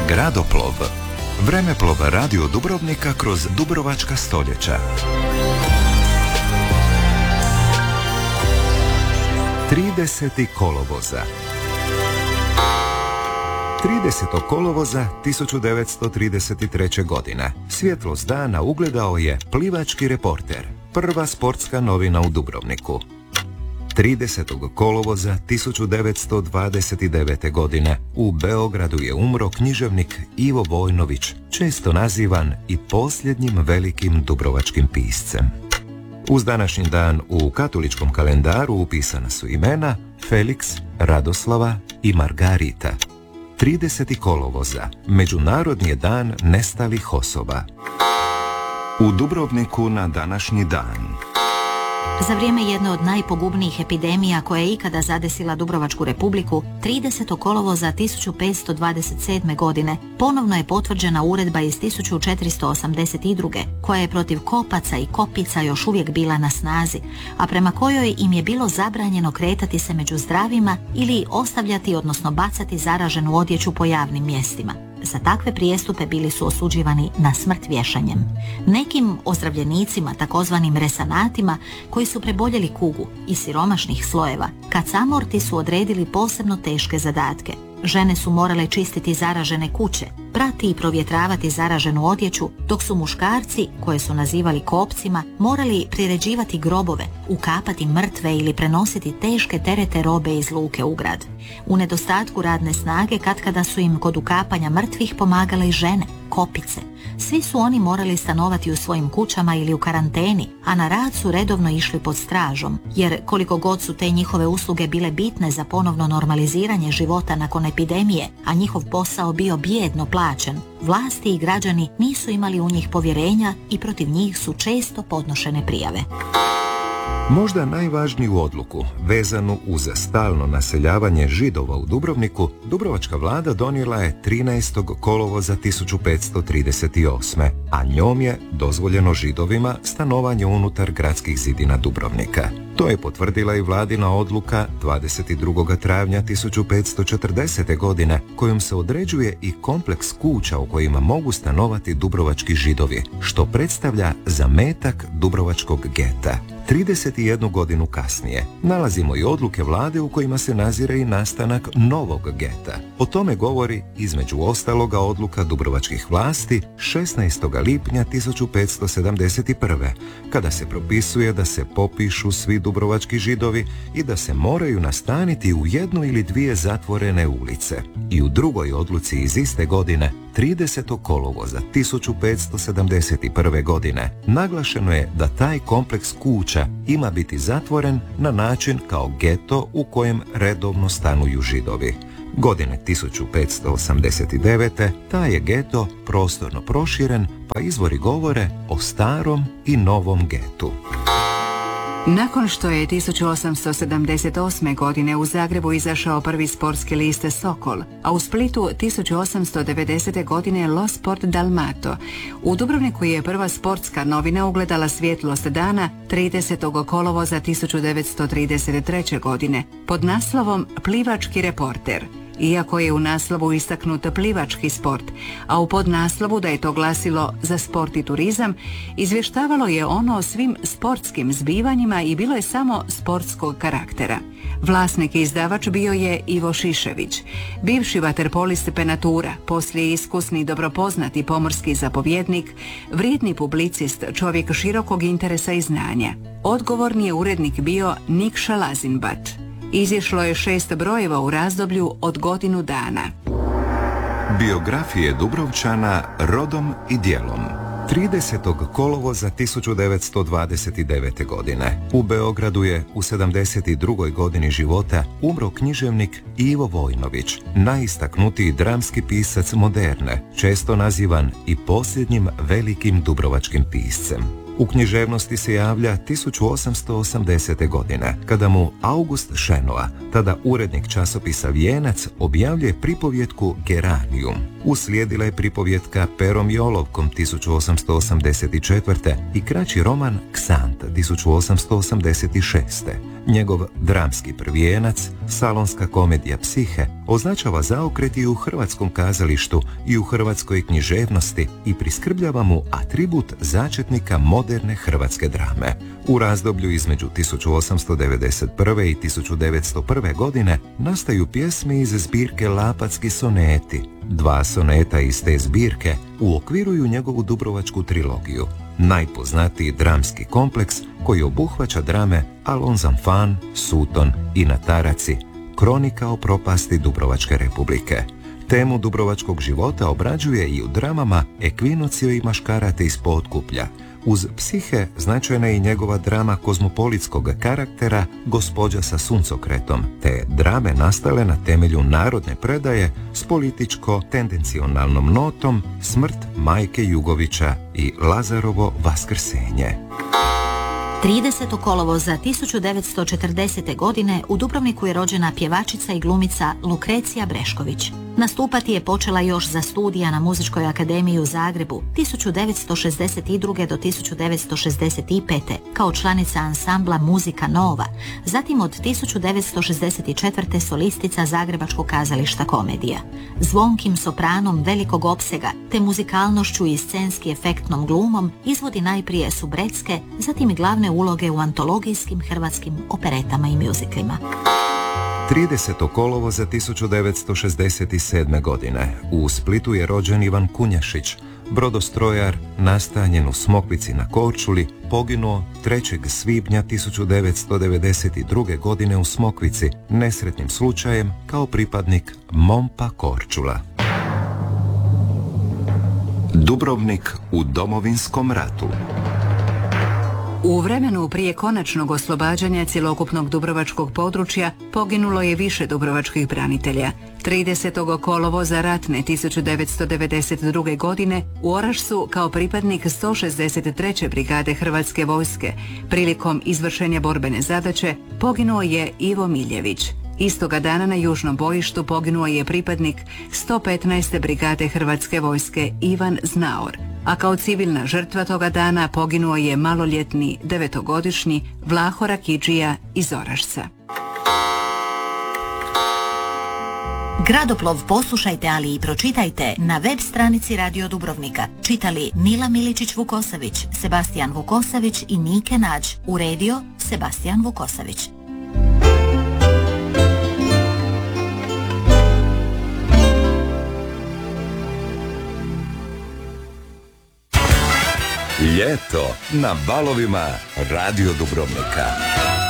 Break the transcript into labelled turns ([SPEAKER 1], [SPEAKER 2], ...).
[SPEAKER 1] Gradoplov. Vremeplov radio Dubrovnika kroz dubrovačka stoljeća. 30. kolovoza. 30. kolovoza 1933. godine svjetlost dana ugledao je Plivački reporter, prva sportska novina u Dubrovniku. 30. kolovoza 1929. godine u Beogradu je umro književnik Ivo Vojnović, često nazivan i posljednjim velikim dubrovačkim piscem. Uz današnji dan u katoličkom kalendaru upisana su imena Felix, Radoslava i Margarita. 30. kolovoza, Međunarodni je dan nestalih osoba. U Dubrovniku na današnji dan.
[SPEAKER 2] Za vrijeme jedne od najpogubnijih epidemija koja je ikada zadesila Dubrovačku republiku, 30. kolovoza 1527. godine ponovno je potvrđena uredba iz 1482. koja je protiv kopaca i kopica još uvijek bila na snazi, a prema kojoj im je bilo zabranjeno kretati se među zdravima ili ostavljati, odnosno bacati zaraženu odjeću po javnim mjestima. Za takve prijestupe bili su osuđivani na smrt vješanjem. Nekim ozdravljenicima, takozvanim resanatima, koji su preboljeli kugu i siromašnih slojeva, kacamorti su odredili posebno teške zadatke. Žene su morale čistiti zaražene kuće, prati i provjetravati zaraženu odjeću, dok su muškarci, koje su nazivali kopcima, morali priređivati grobove, ukapati mrtve ili prenositi teške terete robe iz luke u grad. U nedostatku radne snage katkada su im kod ukapanja mrtvih pomagale i žene, kopice. Svi su oni morali stanovati u svojim kućama ili u karanteni, a na rad su redovno išli pod stražom, jer koliko god su te njihove usluge bile bitne za ponovno normaliziranje života nakon epidemije, a njihov posao bio bijedno plaćen, vlasti i građani nisu imali u njih povjerenja i protiv njih su često podnošene prijave.
[SPEAKER 1] Možda najvažniju odluku, vezanu uz stalno naseljavanje Židova u Dubrovniku, dubrovačka vlada donijela je 13. kolovoza 1538. a njom je dozvoljeno Židovima stanovanje unutar gradskih zidina Dubrovnika. To je potvrdila i vladina odluka 22. travnja 1540. godine, kojom se određuje i kompleks kuća u kojima mogu stanovati dubrovački Židovi, što predstavlja zametak dubrovačkog geta. 31 godinu kasnije nalazimo i odluke vlade u kojima se nazire i nastanak novog geta. O tome govori između ostaloga odluka dubrovačkih vlasti 16. lipnja 1571. kada se propisuje da se popišu svi dubrovački Židovi i da se moraju nastaniti u jednu ili dvije zatvorene ulice. I u drugoj odluci iz iste godine, 30. kolovoza 1571. godine, naglašeno je da taj kompleks kuća ima biti zatvoren na način kao geto u kojem redovno stanuju Židovi. Godine 1589. taj je geto prostorno proširen, pa izvori govore o starom i novom getu.
[SPEAKER 3] Nakon što je 1878. godine u Zagrebu izašao prvi sportski list Sokol, a u Splitu 1890. godine Lo Sport Dalmato, u Dubrovniku je prva sportska novina ugledala svjetlost dana 30. kolovoza 1933. godine pod naslovom Plivački reporter. Iako je u naslovu istaknut plivački sport, a u podnaslovu da je to glasilo za sport i turizam, izvještavalo je ono o svim sportskim zbivanjima i bilo je samo sportskog karaktera. Vlasnik i izdavač bio je Ivo Šišević, bivši vaterpolist Penatura, poslije iskusni i dobro poznati pomorski zapovjednik, vrijedni publicist, čovjek širokog interesa i znanja. Odgovorni je urednik bio Nikša Lazinbat. Izišlo je 6 brojeva u razdoblju od godinu dana.
[SPEAKER 1] Biografije Dubrovčana rodom i djelom. 30. kolovoza 1929. godine u Beogradu je u 72. godini života umro književnik Ivo Vojnović, najistaknutiji dramski pisac moderne, često nazivan i posljednjim velikim dubrovačkim piscem. U književnosti se javlja 1880. godine, kada mu August Šenoa, tada urednik časopisa Vijenac, objavljuje pripovjetku Geranijum. Uslijedila je pripovjetka Perom i olovkom 1884. i kraći roman Ksant 1886. Njegov dramski prvijenac, salonska komedija Psihe, označava zaokret i u hrvatskom kazalištu i u hrvatskoj književnosti i priskrbljava mu atribut začetnika moderne hrvatske drame. U razdoblju između 1891. i 1901. godine nastaju pjesme iz zbirke Lapatski soneti. 2 soneta iz te zbirke uokviruju njegovu dubrovačku trilogiju, najpoznatiji dramski kompleks koji obuhvaća drame Alonzan Fan, Suton i Nataraci, kronika o propasti Dubrovačke republike. Temu dubrovačkog života obrađuje i u dramama Ekvinocio i Maškarate iz Potkuplja. Uz Psihe značajna je i njegova drama kozmopolitskog karaktera Gospođa sa suncokretom, te drame nastale na temelju narodne predaje s političko-tendencionalnom notom Smrt majke Jugovića i Lazarovo vaskrsenje.
[SPEAKER 2] 30. kolovoza 1940. godine u Dubrovniku je rođena pjevačica i glumica Lukrecija Brešković. Nastupati je počela još za studija na Muzičkoj akademiji u Zagrebu 1962. do 1965. kao članica ansambla Muzika Nova, zatim od 1964. solistica Zagrebačkog kazališta Komedija. Zvonkim sopranom velikog opsega te muzikalnošću i scenski efektnom glumom izvodi najprije subretske, zatim i glavne uloge u antologijskim hrvatskim operetama i mjuziklima.
[SPEAKER 1] 30. kolovoza 1967. godine u Splitu je rođen Ivan Kunjašić, brodostrojar nastanjen u Smokvici na Korčuli, poginuo 3. svibnja 1992. godine u Smokvici nesretnim slučajem kao pripadnik MOMPA Korčula. Dubrovnik u Domovinskom ratu.
[SPEAKER 3] U vremenu prije konačnog oslobađanja cjelokupnog dubrovačkog područja poginulo je više dubrovačkih branitelja. 30. kolovoza ratne 1992. godine u Orašcu kao pripadnik 163. brigade Hrvatske vojske prilikom izvršenja borbene zadaće poginuo je Ivo Miljević. Istoga dana na južnom bojištu poginuo je pripadnik 115. brigade Hrvatske vojske Ivan Znaor, a kao civilna žrtva toga dana poginuo je maloljetni 9-godišnji Vlaho Rakidžija iz Orašca.
[SPEAKER 2] Gradoplov poslušajte, ali i pročitajte na web stranici Radio Dubrovnika. Čitali Nila Miličić-Vukosavić, Sebastijan Vukosavić i Nike Nađ. Uredio Sebastijan Vukosavić.
[SPEAKER 1] Ljeto na valovima Radio Dubrovnika.